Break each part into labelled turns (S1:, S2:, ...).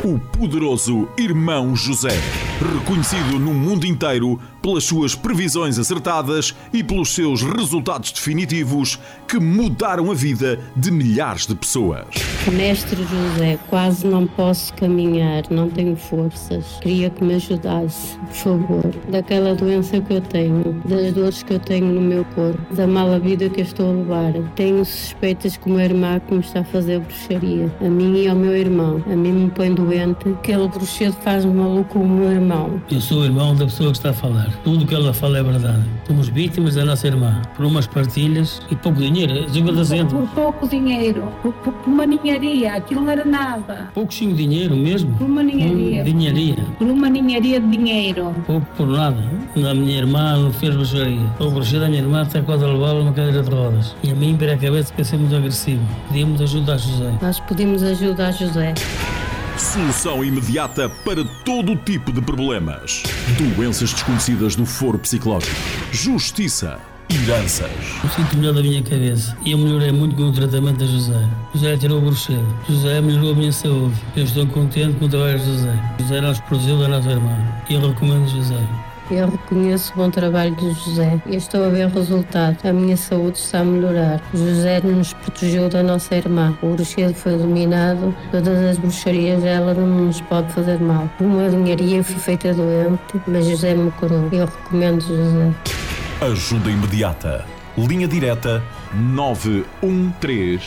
S1: O poderoso Irmão José, reconhecido no mundo inteiro pelas suas previsões acertadas e pelos seus resultados definitivos que mudaram a vida de milhares de pessoas.
S2: Mestre José, quase não posso caminhar, não tenho forças. Queria que me ajudasse, por favor, daquela doença que eu tenho, das dores que eu tenho no meu corpo, da mala vida que eu estou a levar. Tenho suspeitas que o meu irmão me está a fazer bruxaria, a mim e ao meu irmão. A mim me põe doente, aquele bruxedo faz-me maluco o meu irmão.
S3: Eu sou o irmão da pessoa que está a falar. Tudo o que ela fala é verdade. Somos vítimas da nossa irmã, por umas partilhas e pouco dinheiro, 50 cêntimos.
S4: Por pouco dinheiro, por uma ninharia, aquilo não era nada.
S3: Pouquinho dinheiro mesmo?
S4: Por uma ninharia.
S3: Dinharia.
S4: Por uma ninharia de dinheiro.
S3: Pouco por nada. A minha irmã não fez bruxaria. O bruxedo da minha irmã até quase levá-la numa cadeira de rodas. E a mim, para a cabeça, que é ser muito agressivo. Pedimos ajuda a José.
S2: Nós pedimos ajuda a José.
S1: Solução imediata para todo tipo de problemas. Doenças desconhecidas do foro psicológico. Justiça. Heranças.
S3: Eu sinto melhor da minha cabeça. E eu melhorei muito com o tratamento da José. José tirou o bruxedo. José melhorou a minha saúde. Eu estou contente com o trabalho de José. José nos protegeu da nossa irmã. E eu recomendo José.
S2: Eu reconheço o bom trabalho de José e estou a ver o resultado. A minha saúde está a melhorar. José nos protegeu da nossa irmã. O bruxedo foi eliminado. Todas as bruxarias, ela não nos pode fazer mal. Uma linharia fui feita doente, mas José me curou. Eu recomendo José.
S1: Ajuda imediata. Linha direta 913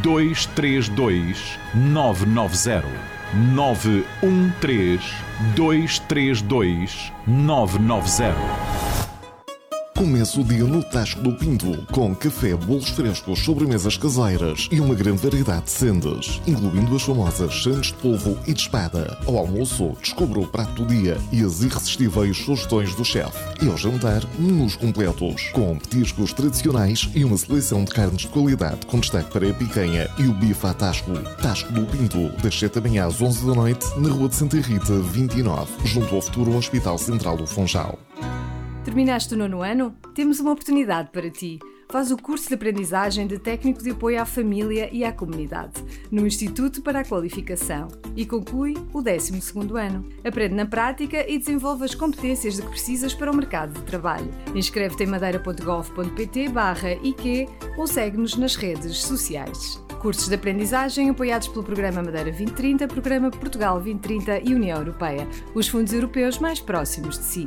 S1: 232 990. 913 232 990.
S5: Comece o dia no Tasco do Pinto, com café, bolos frescos, sobremesas caseiras e uma grande variedade de sendas, incluindo as famosas sandes de polvo e de espada. Ao almoço, descubra o prato do dia e as irresistíveis sugestões do chefe. E ao jantar, menus completos, com petiscos tradicionais e uma seleção de carnes de qualidade, com destaque para a picanha e o bife à Tasco. Tasco do Pinto, das 7 da manhã às 11 da noite, na Rua de Santa Rita, 29, junto ao futuro Hospital Central do Funchal.
S6: Terminaste o 9º ano? Temos uma oportunidade para ti. Faz o curso de aprendizagem de técnico de apoio à família e à comunidade, no Instituto para a Qualificação, e conclui o 12º ano. Aprende na prática e desenvolve as competências de que precisas para o mercado de trabalho. Inscreve-te em madeira.gov.pt/IQ ou segue-nos nas redes sociais. Cursos de aprendizagem apoiados pelo Programa Madeira 2030, Programa Portugal 2030 e União Europeia, os fundos europeus mais próximos de si.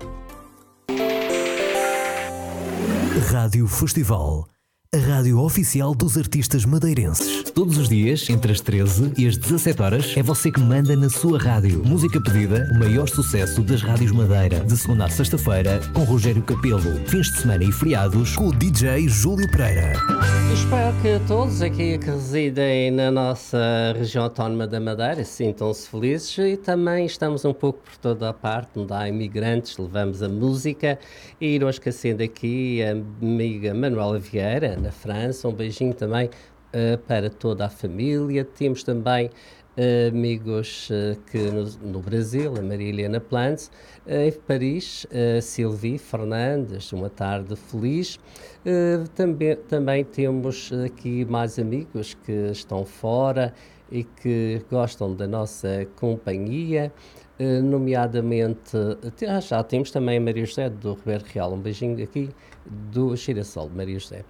S7: Rádio Festival, a rádio oficial dos artistas madeirenses. Todos os dias, entre as 13 e as 17 horas, é você que manda na sua rádio. Música pedida, o maior sucesso das rádios Madeira. De segunda a sexta-feira, com Rogério Capelo. Fins de semana e feriados, com o DJ Júlio Pereira.
S8: Eu espero que todos aqui que residem na nossa região autónoma da Madeira sintam-se felizes, e também estamos um pouco por toda a parte, onde há imigrantes, levamos a música, e não esquecendo aqui a amiga Manuela Vieira, na França, um beijinho também para toda a família. Temos também amigos que no Brasil, a Maria Helena Plants, em Paris, Sylvie Fernandes, uma tarde feliz. Também temos aqui mais amigos que estão fora e que gostam da nossa companhia, nomeadamente, já temos também a Maria José do Ribeiro Real, um beijinho aqui do Girassol de Maria José.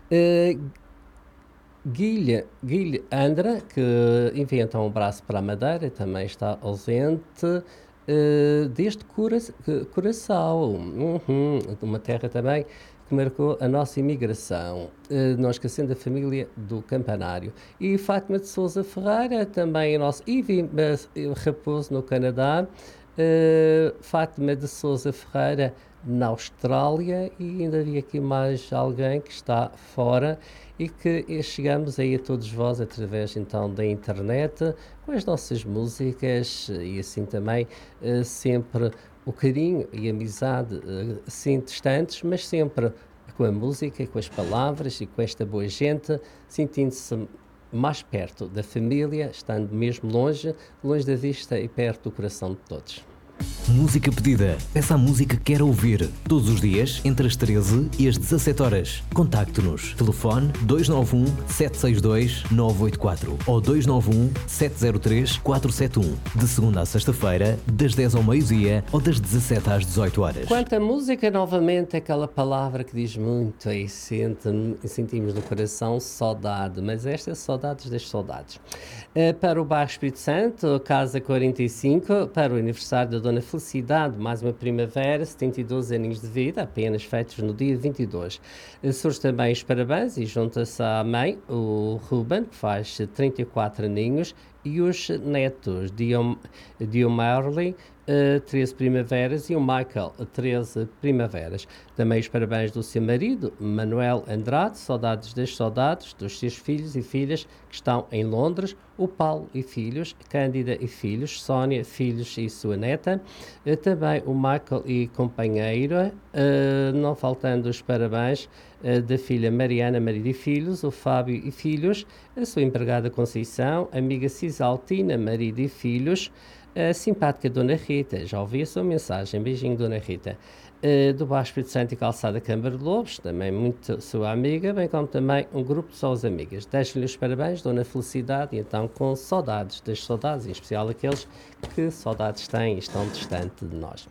S8: Guilha Andra, que inventa um braço para a Madeira, também está ausente, desde Curaçao, uma terra também que marcou a nossa imigração, não esquecendo a família do Campanário. E Fátima de Sousa Ferreira, também a nossa Ivy Raposo no Canadá, Fátima de Sousa Ferreira na Austrália, e ainda havia aqui mais alguém que está fora, e que chegamos aí a todos vós através então da internet, com as nossas músicas, e assim também sempre o carinho e a amizade assim distantes, mas sempre com a música, com as palavras e com esta boa gente, sentindo-se mais perto da família, estando mesmo longe da vista e perto do coração de todos.
S7: Música pedida. Peça a música que quer ouvir. Todos os dias, entre as 13 e as 17 horas. Contacte-nos. Telefone 291 762 984 ou 291 703 471. De segunda a sexta-feira, das 10 ao meio-dia ou das 17 às 18 horas.
S8: Quanto à música, novamente, aquela palavra que diz muito e sentimos no coração saudade, mas estas saudades das saudades. Para o bairro Espírito Santo, Casa 45, para o aniversário da Dona Felicidade, mais uma primavera, 72 aninhos de vida, apenas feitos no dia 22. Surge também os parabéns e junta-se à mãe, o Ruben, que faz 34 aninhos, e os netos, Dio Marley, 13 primaveras, e o Michael, 13 primaveras. Também os parabéns do seu marido, Manuel Andrade, saudades das saudades, dos seus filhos e filhas que estão em Londres, o Paulo e filhos, Cândida e filhos, Sónia, filhos e sua neta, também o Michael e companheira, não faltando os parabéns da filha Mariana, marido e filhos, o Fábio e filhos, a sua empregada Conceição, amiga Cisaltina, marido e filhos, a simpática Dona Rita, já ouvi a sua mensagem, beijinho Dona Rita, do Baixo Espírito Santo e Calçada Câmara de Lobos, também muito sua amiga, bem como também um grupo de só as amigas. Deixo-lhe os parabéns, Dona Felicidade, e então com saudades das saudades, em especial aqueles que saudades têm e estão distante de nós.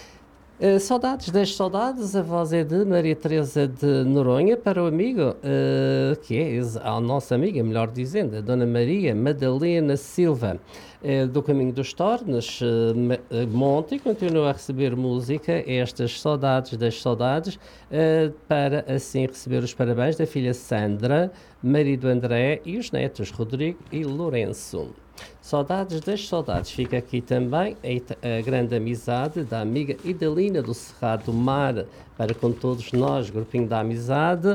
S8: Saudades das saudades, a voz é de Maria Teresa de Noronha, para o amigo, que é a nossa amiga, melhor dizendo, a Dona Maria Madalena Silva, do Caminho dos Tornos, Monte, e continua a receber música, estas saudades das saudades, para assim receber os parabéns da filha Sandra, marido André e os netos Rodrigo e Lourenço. Saudades das saudades. Fica aqui também a grande amizade da amiga Idalina do Cerrado do Mar, para com todos nós, grupinho da amizade,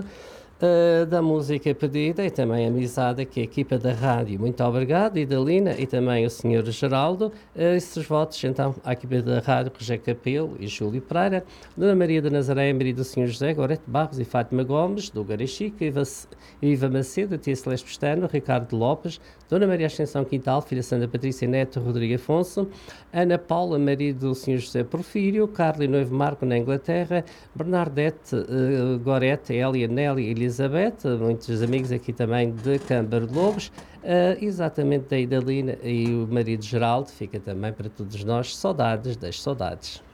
S8: da música pedida, e também a amizade aqui, a equipa da rádio. Muito obrigado, Idalina, e também o Sr. Geraldo. Esses votos, então, à equipa da rádio, Rogério Capelo e Júlio Pereira, Dona Maria da Nazaré, Maria do Sr. José, Gorete Barros e Fátima Gomes, do Garachico, Iva Macedo, Tia Celeste Pestano, Ricardo Lopes, Dona Maria Ascensão Quintal, filha Sandra Patrícia Neto, Rodrigo Afonso, Ana Paula, marido do Sr. José Porfírio, Carla e noivo Marco na Inglaterra, Bernardete, Gorete, Elia, Nélia e Elizabeth, muitos amigos aqui também de Câmara de Lobos, exatamente da Idalina e o marido Geraldo. Fica também para todos nós saudades das saudades.